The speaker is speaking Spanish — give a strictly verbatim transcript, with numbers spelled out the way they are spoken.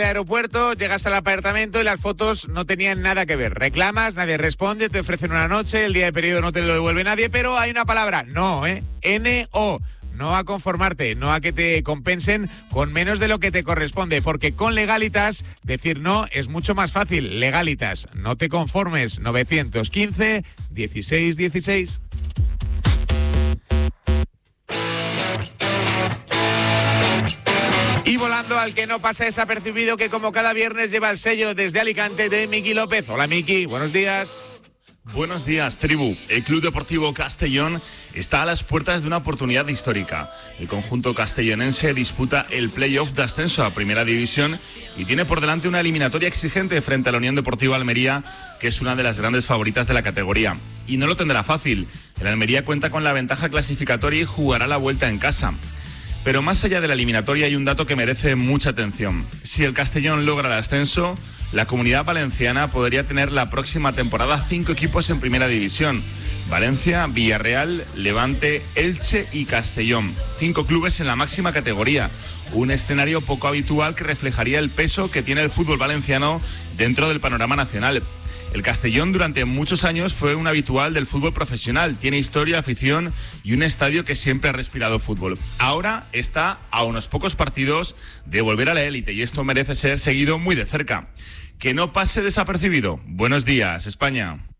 Aeropuerto, llegas al apartamento y las fotos no tenían nada que ver. Reclamas, nadie responde, te ofrecen una noche, el día de periodo no te lo devuelve nadie, pero hay una palabra, no, ¿eh? N O. No a conformarte, no a que te compensen con menos de lo que te corresponde, porque con Legalitas decir no es mucho más fácil. Legalitas, no te conformes. nueve uno cinco, dieciséis dieciséis. Y volando al que no pasa desapercibido, que como cada viernes lleva el sello desde Alicante de Miki López. Hola Miki, buenos días. Buenos días, tribu. El Club Deportivo Castellón está a las puertas de una oportunidad histórica. El conjunto castellonense disputa el play-off de ascenso a Primera División y tiene por delante una eliminatoria exigente frente a la Unión Deportiva Almería, que es una de las grandes favoritas de la categoría. Y no lo tendrá fácil. El Almería cuenta con la ventaja clasificatoria y jugará la vuelta en casa. Pero más allá de la eliminatoria hay un dato que merece mucha atención. Si el Castellón logra el ascenso, la Comunidad Valenciana podría tener la próxima temporada cinco equipos en Primera División. Valencia, Villarreal, Levante, Elche y Castellón. Cinco clubes en la máxima categoría. Un escenario poco habitual que reflejaría el peso que tiene el fútbol valenciano dentro del panorama nacional. El Castellón durante muchos años fue un habitual del fútbol profesional. Tiene historia, afición y un estadio que siempre ha respirado fútbol. Ahora está a unos pocos partidos de volver a la élite y esto merece ser seguido muy de cerca. Que no pase desapercibido. Buenos días, España.